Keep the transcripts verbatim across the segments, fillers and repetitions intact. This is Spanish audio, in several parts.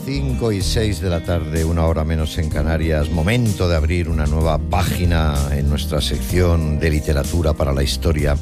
cinco y seis de la tarde, una hora menos en Canarias. Momento de abrir una nueva página en nuestra sección de literatura para la historia.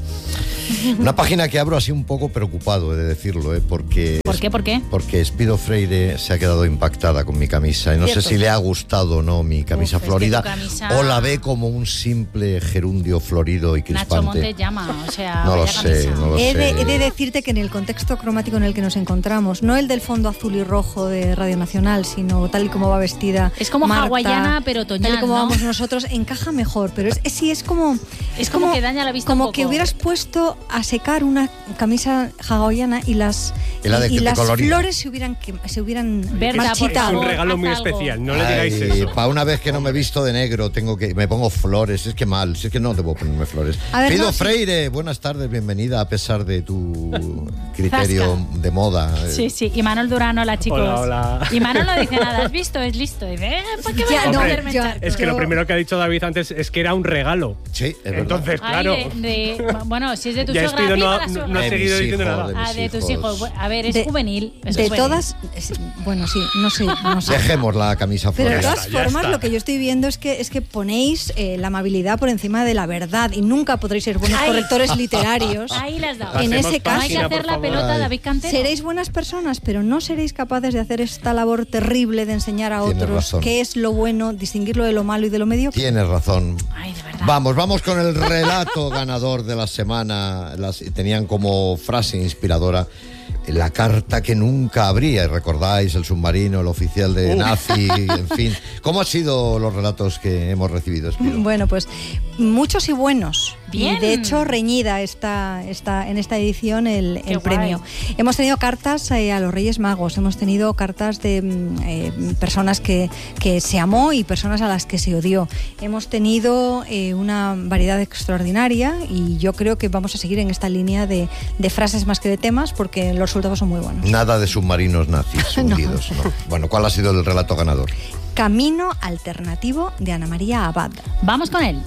Una página que abro así un poco preocupado, he de decirlo, ¿eh? Porque... ¿Por qué? ¿Por qué? Porque Espido Freire se ha quedado impactada con mi camisa y no Cierto. sé si le ha gustado o no mi camisa Uf, es que florida tu camisa- o la ve como un simple gerundio florido y crispante. Nacho Montes llama, o sea, No lo vaya sé, camisa. no lo He de, sé. he de decirte que en el contexto cromático en el que nos encontramos, no el del fondo azul y rojo de Radio Nacional, sino tal y como va vestida Es como Marta, hawaiana, pero otoñal, tal y como ¿no? vamos nosotros, encaja mejor, pero es, es sí es como Es como que daña la vista como un poco. que hubieras puesto a secar una camisa hawaiana y las Y la de- y de las colorida. flores se hubieran que- se hubieran Berta, por marchitado. Es un favor, regalo haz muy algo. especial, no le digáis eso. Para una vez que no me he visto de negro, tengo que me pongo flores. Es que mal, si es que no debo ponerme flores. A ver, Espido no, sí. Freire, buenas tardes, bienvenida a pesar de tu criterio Zasca. de moda. Sí, sí, y Manuel Durán, hola chicos. Hola, hola. Y Manuel no dice nada, ¿has visto? Es listo. Y dice, eh, ¿para qué voy Ya, a no, ponerme ya, charcos? Es que Yo- lo primero que ha dicho David antes es que era un regalo. Sí, es verdad. Entonces, Ay, claro. de, de- bueno, si es de tu Ya suegra, Espido no viva ha- la no- suegra. no ha De seguido mis diciendo hijos, nada. de Ah, mis de tus hijos. hijos. A ver, es De- juvenil. es De juvenil. todas, es- bueno, sí, no sé, no sé. Dejemos la camisa Pero de florida. todas está, ya formas, está. lo que yo estoy viendo es que es que ponéis eh, la amabilidad por encima de la verdad y nunca podréis ser buenos Ay. correctores literarios. Ahí las dado. En Pasemos ese caso- No hay que página, hacer por la favor. pelota a Ay. David Cantero. Seréis buenas personas, pero no seréis capaces de hacer esta labor terrible de enseñar a Tienes otros razón. qué es lo bueno, distinguirlo de lo malo y de lo mediocre. Tienes razón. Ay, de verdad. Vamos, vamos con el relato ganador de la semana. Las, tenían como frase inspiradora la carta que nunca abría. Y recordáis el submarino, el oficial de nazi, en fin. ¿Cómo han sido los relatos que hemos recibido, Espido? Bueno, pues muchos y buenos. Bien. Y de hecho, reñida está, está en esta edición el, Qué el guay. premio. Hemos tenido cartas eh, a los Reyes Magos, hemos tenido cartas de mm, eh, personas que, que se amó y personas a las que se odió. Hemos tenido eh, una variedad extraordinaria y yo creo que vamos a seguir en esta línea de, de frases más que de temas porque los resultados son muy buenos. Nada de submarinos nazis hundidos, ¿no? Bueno, ¿cuál ha sido el relato ganador? Camino alternativo de Ana María Abad. Vamos con él.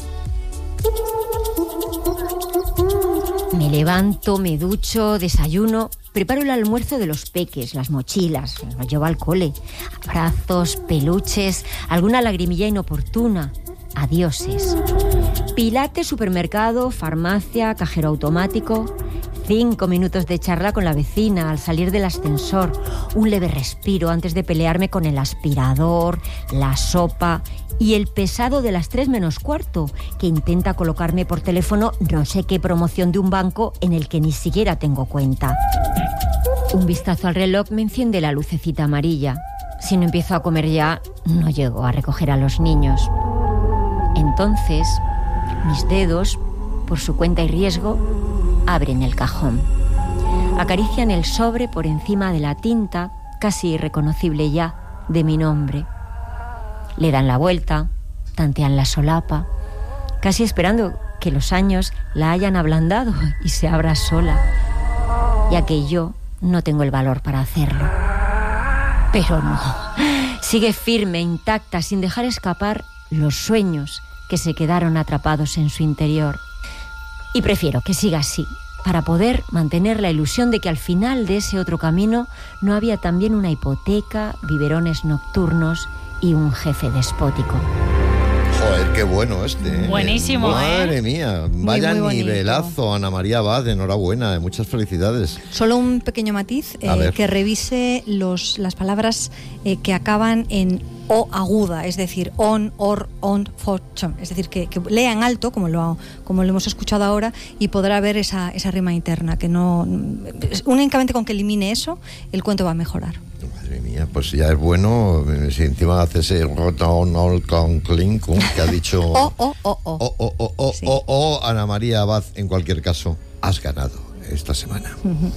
Me levanto, me ducho, desayuno, preparo el almuerzo de los peques, las mochilas, los llevo al cole. Abrazos, peluches, alguna lagrimilla inoportuna. Adioses. Pilates, supermercado, farmacia, cajero automático. Cinco minutos de charla con la vecina al salir del ascensor. Un leve respiro antes de pelearme con el aspirador, la sopa y el pesado de las tres menos cuarto, que intenta colocarme por teléfono no sé qué promoción de un banco en el que ni siquiera tengo cuenta. Un vistazo al reloj me enciende la lucecita amarilla. Si no empiezo a comer ya, no llego a recoger a los niños. Entonces, mis dedos, por su cuenta y riesgo, abren el cajón. Acarician el sobre por encima de la tinta, casi irreconocible ya, de mi nombre. Le dan la vuelta, tantean la solapa, casi esperando que los años la hayan ablandado y se abra sola, ya que yo no tengo el valor para hacerlo. Pero no, sigue firme, intacta, sin dejar escapar los sueños que se quedaron atrapados en su interior. Y prefiero que siga así, para poder mantener la ilusión de que al final de ese otro camino no había también una hipoteca, biberones nocturnos y un jefe despótico. Joder, qué bueno este. ¿eh? Buenísimo, Madre ¿eh? mía, vaya muy bonito. nivelazo, Ana María Abad, enhorabuena, muchas felicidades. Solo un pequeño matiz, A eh, ver. que revise los, las palabras eh, que acaban en O aguda, es decir, on, or, on, for, chom. Es decir, que, que lea en alto, como lo, como lo hemos escuchado ahora, y podrá ver esa, esa rima interna, que no... Únicamente con que elimine eso, el cuento va a mejorar. Madre mía, pues ya es bueno, eh, si encima hace ese rotonol con clink que ha dicho... O, o, o, o. O, o, o, o, Sí. o, o, Ana María Abad, en cualquier caso, has ganado esta semana.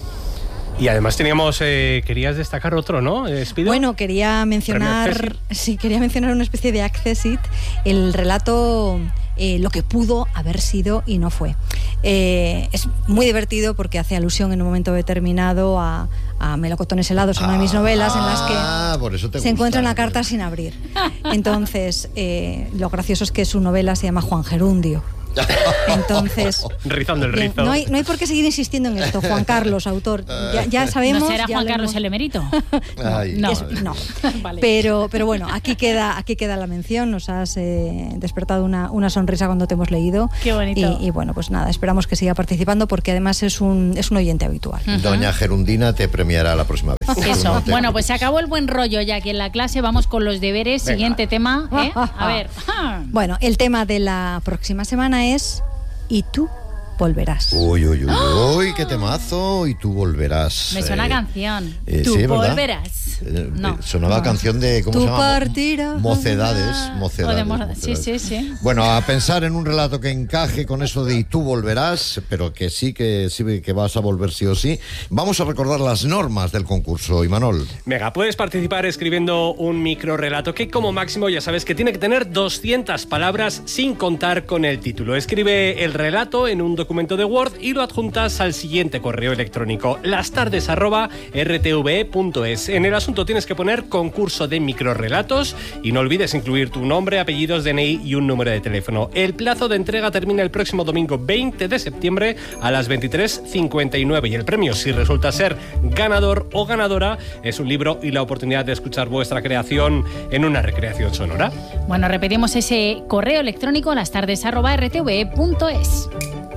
Y además teníamos, eh, querías destacar otro, ¿no, Espido? Bueno, quería mencionar, Premio sí, quería mencionar una especie de Accessit, el relato eh, lo que pudo haber sido y no fue. Eh, es muy divertido porque hace alusión en un momento determinado a, a Melocotones helados, una de mis novelas en las que Ah, por eso te se gusta. encuentra una carta sin abrir. Entonces, eh, lo gracioso es que su novela se llama Juan Gerundio. Entonces, Rizando el bien, rizo. no hay, no hay por qué seguir insistiendo en esto, Juan Carlos, autor. Ya, ya sabemos. ¿No será ya Juan lo Carlos hemos- el emérito? Ay, No. Es- madre. no. Vale. Pero, pero bueno, aquí queda, aquí queda la mención. Nos has eh, despertado una, una sonrisa cuando te hemos leído. Qué bonito. Y, y bueno, pues nada, esperamos que siga participando porque además es un, es un oyente habitual. Doña Gerundina te premiará la próxima vez. Tú Eso. no te Bueno, pues se preocupes. acabó el buen rollo ya aquí en la clase. Vamos con los deberes. Venga. Siguiente tema. ¿eh? A ver. Bueno, el tema de la próxima semana es ¿y tú volverás? Uy, uy, uy, uy, qué temazo. Y tú volverás. Me suena Eh, canción. eh, Tú sí, ¿verdad? volverás. Eh, No. eh, Sonaba canción de, ¿cómo Tú se llama? partirás. Mocedades. O de Mocedades, mo- mocedades. sí, sí, sí. Bueno, a pensar en un relato que encaje con eso de y tú volverás, pero que sí que sí que vas a volver sí o sí. Vamos a recordar las normas del concurso, Imanol. Venga, puedes participar escribiendo un microrelato que como máximo ya sabes que tiene que tener doscientas palabras sin contar con el título. Escribe el relato en un documento de Word y lo adjuntas al siguiente correo electrónico, lastardes arroba r t v e punto es. En el asunto tienes que poner concurso de microrelatos y no olvides incluir tu nombre, apellidos, D N I y un número de teléfono. El plazo de entrega termina el próximo domingo veinte de septiembre a las veintitrés cincuenta y nueve y el premio, si resulta ser ganador o ganadora, es un libro y la oportunidad de escuchar vuestra creación en una recreación sonora. Bueno, repetimos ese correo electrónico lastardes arroba r t v e punto es.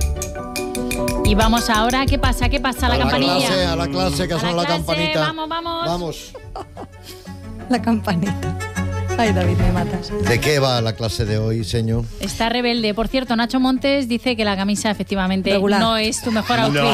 Y vamos ahora, ¿qué pasa? ¿Qué pasa? La a campanilla. la clase, a la clase, que A son la la clase, campanita. vamos, vamos. Vamos. La campanita. Ay, David, me matas. ¿De qué va la clase de hoy, señor? Está rebelde. Por cierto, Nacho Montes dice que la camisa efectivamente Regular. no es tu mejor outfit.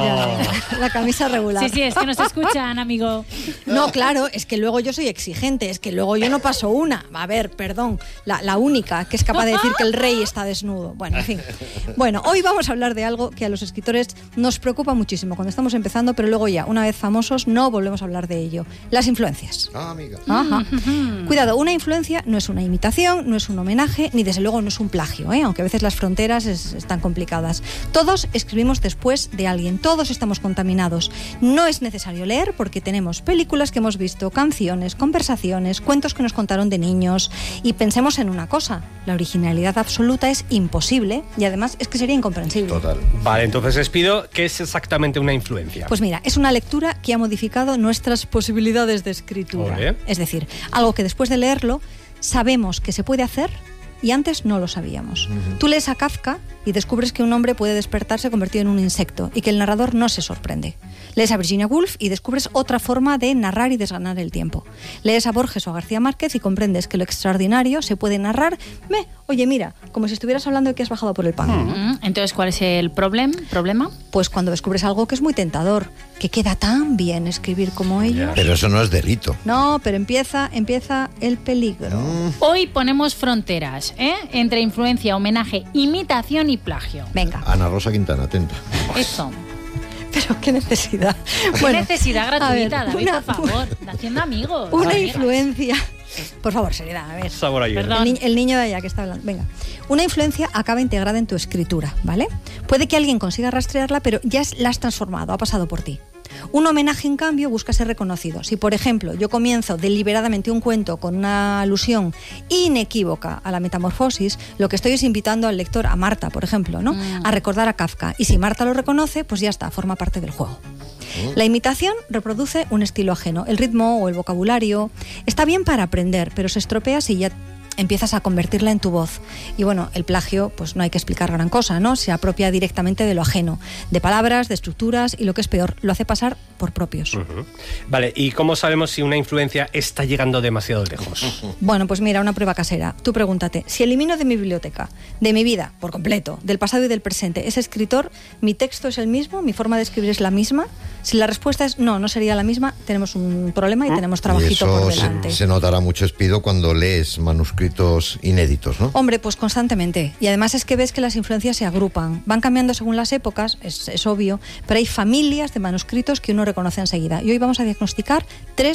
La camisa regular. Sí, sí, es que nos escuchan, amigo. No, claro, es que luego yo soy exigente, es que luego yo no paso una. A ver, perdón, la, la única que es capaz de decir que el rey está desnudo. Bueno, en fin. Bueno, hoy vamos a hablar de algo que a los escritores nos preocupa muchísimo cuando estamos empezando, pero luego ya, una vez famosos, no volvemos a hablar de ello. Las influencias. Ah, amiga. Ajá. Cuidado, una influencia no es una imitación, no es un homenaje, ni desde luego no es un plagio, ¿eh? Aunque a veces las fronteras es- están complicadas. Todos escribimos después de alguien, todos estamos contaminados. No es necesario leer porque tenemos películas que hemos visto, canciones, conversaciones, cuentos que nos contaron de niños. Y pensemos en una cosa, la originalidad absoluta es imposible y además es que sería incomprensible. Total. Vale, entonces les pido, ¿qué es exactamente una influencia? Pues mira, es una lectura que ha modificado nuestras posibilidades de escritura. Ole. Es decir, algo que después de leerlo sabemos que se puede hacer y antes no lo sabíamos. Tú lees a Kafka y descubres que un hombre puede despertarse convertido en un insecto y que el narrador no se sorprende. Lees a Virginia Woolf y descubres otra forma de narrar y desganar el tiempo. Lees a Borges o a García Márquez y comprendes que lo extraordinario se puede narrar, me, oye, mira, como si estuvieras hablando de que has bajado por el pan. Mm, Entonces, ¿cuál es el problem? problema? Pues cuando descubres algo que es muy tentador, que queda tan bien escribir como ellos. Pero eso no es delito. No, pero empieza, empieza el peligro. Hoy ponemos fronteras, ¿eh? Entre influencia, homenaje, imitación y plagio. Venga, Ana Rosa Quintana, atenta. Eso. pero qué necesidad. ¿Qué necesidad a ver, gratuita, David, una- por favor? Haciendo amigos. Una amigas. influencia. Por favor, seriedad, a ver. Sabor ayer. Perdón. El, ni- el niño de allá que está hablando. Venga. Una influencia acaba integrada en tu escritura, ¿vale? Puede que alguien consiga rastrearla, pero ya es- la has transformado, ha pasado por ti. Un homenaje, en cambio, busca ser reconocido. Si, por ejemplo, yo comienzo deliberadamente un cuento con una alusión inequívoca a la metamorfosis, lo que estoy es invitando al lector, a Marta, por ejemplo, ¿no? A recordar a Kafka. Y si Marta lo reconoce, pues ya está, forma parte del juego. La imitación reproduce un estilo ajeno. El ritmo o el vocabulario está bien para aprender, pero se estropea si ya empiezas a convertirla en tu voz. Y bueno, el plagio, pues no hay que explicar gran cosa, ¿no? Se apropia directamente de lo ajeno, de palabras, de estructuras y lo que es peor, lo hace pasar por propios. Ujú. Vale, ¿y cómo sabemos si una influencia está llegando demasiado lejos? Bueno, pues mira, una prueba casera. Tú pregúntate, si elimino de mi biblioteca, de mi vida, por completo, del pasado y del presente, ese escritor, ¿mi texto es el mismo? ¿Mi forma de escribir es la misma? Si la respuesta es no, no sería la misma, tenemos un problema y tenemos Y trabajito por eso delante. se, se notará mucho, Espido, cuando lees manuscritos inéditos, ¿no? Hombre, pues constantemente. Y además es que ves que las influencias se agrupan. Van cambiando según las épocas, es, es obvio, pero hay familias de manuscritos que uno reconoce enseguida. Y hoy vamos a diagnosticar tres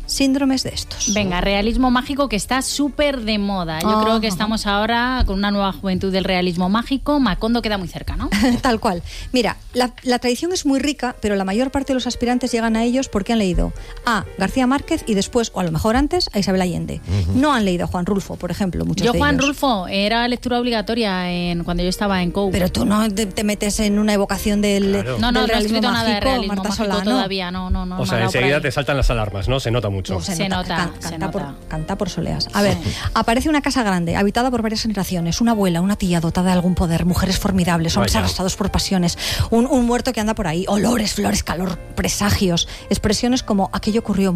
síndromes de estos. Venga, realismo mágico que está súper de moda. Yo Oh, creo que ajá. estamos ahora con una nueva juventud del realismo mágico. Macondo queda muy cerca, ¿no? Tal cual. Mira, la, la tradición es muy rica, pero la mayor parte de los aspirantes llegan a ellos porque han leído a García Márquez y después, o a lo mejor antes, a Isabel Allende. Uh-huh. No han leído a Juan Rulfo, por ejemplo, muchos Yo, de Juan ellos. Rulfo, era lectura obligatoria en, cuando yo estaba en C O U. Pero tú no te, te metes en una evocación del, Claro. no, no, del no he realismo escrito mágico, nada de realismo Marta mágico Solano. todavía, no, no, no. O me ha sea, dado por enseguida ahí. te saltan las alarmas, ¿no? Se nota mucho. No, se, Se nota, nota, can- se canta, nota. Por, canta por soleas. A ver, aparece una casa grande, habitada por varias generaciones, una abuela, una tía dotada de algún poder, mujeres formidables, hombres Vaya. arrastrados por pasiones, un, un muerto que anda por ahí, olores, flores, calor, presagios, expresiones como aquello ocurrió